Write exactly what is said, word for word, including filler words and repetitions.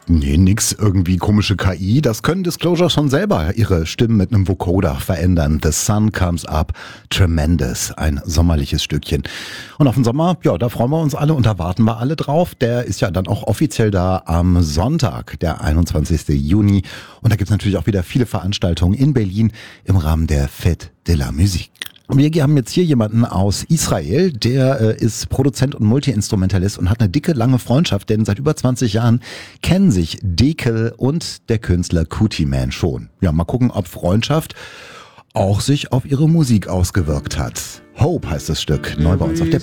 Nee, nix irgendwie komische K I. Das können Disclosure schon selber ihre Stimmen mit einem Vocoder verändern. The Sun Comes Up, Tremendous, ein sommerliches Stückchen. Und auf den Sommer, ja, da freuen wir uns alle und da warten wir alle drauf. Der ist ja dann auch offiziell da am Sonntag, der einundzwanzigsten Juni. Und da gibt's natürlich auch wieder viele Veranstaltungen in Berlin im Rahmen der Fête de la Musique. Und wir haben jetzt hier jemanden aus Israel, der äh, ist Produzent und Multi-Instrumentalist und hat eine dicke, lange Freundschaft, denn seit über zwanzig Jahren kennen sich Dekel und der Künstler Kutiman schon. Ja, mal gucken, ob Freundschaft auch sich auf ihre Musik ausgewirkt hat. Hope heißt das Stück, neu bei uns auf der